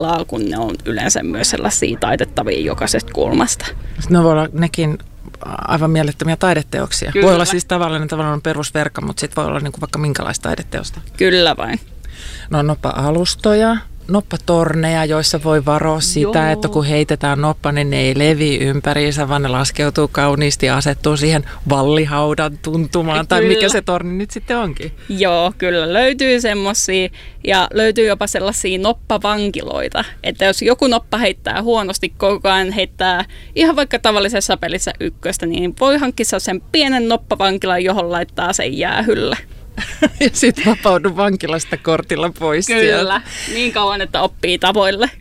kun ne on yleensä myös sellaisia taitettavia jokaisesta kulmasta. Ne voi olla nekin aivan mielettömiä taideteoksia. Kyllä. Voi olla siis tavallaan perusverkka, mutta sitten voi olla niin kuin vaikka minkälaista taideteosta. Kyllä vain. No noppa-alustoja, noppatorneja, joissa voi varoa sitä, että kun heitetään noppa, niin ne ei levi ympäriinsä, vaan ne laskeutuu kauniisti ja asettuu siihen vallihaudan tuntumaan, tai mikä se torni nyt sitten onkin. Joo, kyllä löytyy semmosia ja löytyy jopa sellaisia noppavankiloita, että jos joku noppa heittää huonosti koko ajan, heittää ihan vaikka tavallisessa pelissä ykköstä, niin voi hankkia sen pienen noppavankilan, johon laittaa sen jäähylle. Ja sitten vapaudu vankilasta kortilla pois. Kyllä, sieltä. niin kauan, että oppii tavoille.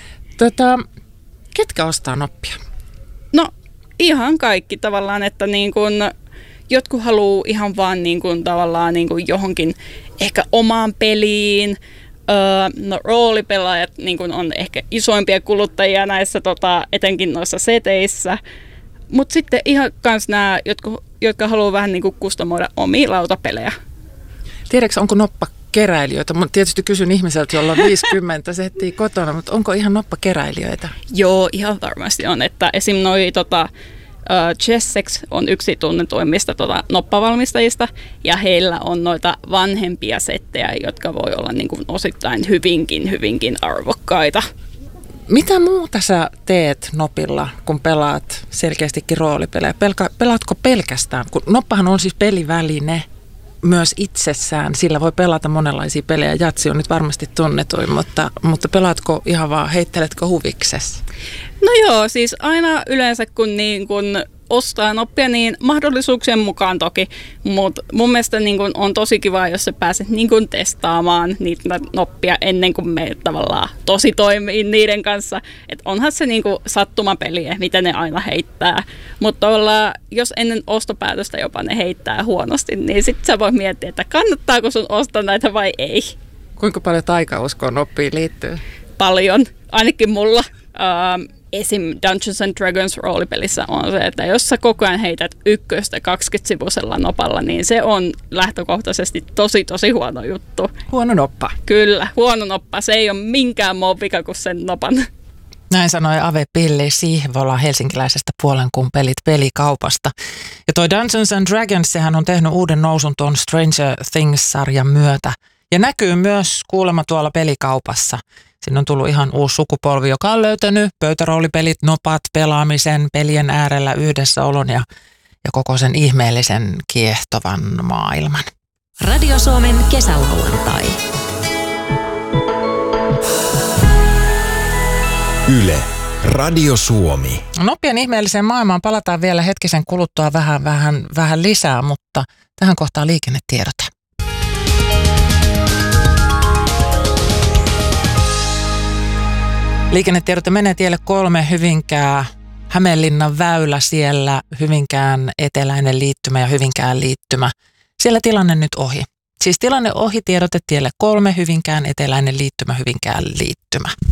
Ketkä ostaa noppia? No ihan kaikki tavallaan, että niin kun jotkut haluaa ihan vaan niin kun tavallaan niin kun johonkin ehkä omaan peliin. No roolipelaajat niin kun on ehkä isoimpia kuluttajia näissä etenkin noissa seteissä. Mutta sitten ihan kans nämä, jotka haluaa vähän niin kun kustomoida omia lautapelejä. Tiedätkö, onko noppakeräilijöitä? Mä tietysti kysyn ihmiseltä, jolla on 50 settiä kotona, mutta onko ihan noppakeräilijöitä? Joo, ihan varmasti on. Että esim. Chessex on yksi tunnetuimmista noppavalmistajista, ja heillä on noita vanhempia settejä, jotka voi olla niin kuin osittain hyvinkin arvokkaita. Mitä muuta sä teet nopilla, kun pelaat selkeästikin roolipelejä? Pelaatko pelkästään? Kun noppahan on siis peliväline myös itsessään. Sillä voi pelata monenlaisia pelejä. Jatsi on nyt varmasti tunnetuin, mutta pelaatko ihan vaan, heitteletkö huviksesi? No joo, siis aina yleensä kun ostaa noppia, niin mahdollisuuksien mukaan toki, mutta mun mielestä niin kun on tosi kiva, jos sä pääset niin kun testaamaan niitä noppia ennen kuin me tavallaan tosi toimii niiden kanssa. Et onhan se niin kun sattumapeliä, mitä ne aina heittää, mutta jos ennen ostopäätöstä jopa ne heittää huonosti, niin sitten sä voit miettiä, että kannattaako sun ostaa näitä vai ei. Kuinka paljon taikauskoa noppiin liittyy? Paljon, ainakin mulla. Esim. Dungeons and Dragons roolipelissä on se, että jos sä koko ajan heität ykköstä 20-sivuisella nopalla, niin se on lähtökohtaisesti tosi huono juttu. Huono noppa. Kyllä, huono noppa. Se ei ole minkään muun vika kuin sen nopan. Näin sanoi Ave Pilli Sihvola helsinkiläisestä Puolenkun pelit pelikaupasta. Ja toi Dungeons and Dragons, sehän on tehnyt uuden nousun tuon Stranger Things-sarjan myötä. Ja näkyy myös kuulemma tuolla pelikaupassa. Siinä on tullut ihan uusi sukupolvi, joka on löytänyt pöytäroolipelit, nopat, pelaamisen, pelien äärellä yhdessäolon ja koko sen ihmeellisen kiehtovan maailman. Radio Suomen kesälauantai. Yle, Radio Suomi. Noppien ihmeelliseen maailmaan palataan vielä hetkisen kuluttua vähän lisää, mutta tähän kohtaan liikennetiedote. Liikennetiedote menee tielle 3 Hyvinkää, Hämeenlinnan väylä siellä, Hyvinkään eteläinen liittymä ja Hyvinkään liittymä. Siellä tilanne nyt ohi. Siis tilanne ohi, tiedote tielle 3 Hyvinkään eteläinen liittymä, Hyvinkään liittymä.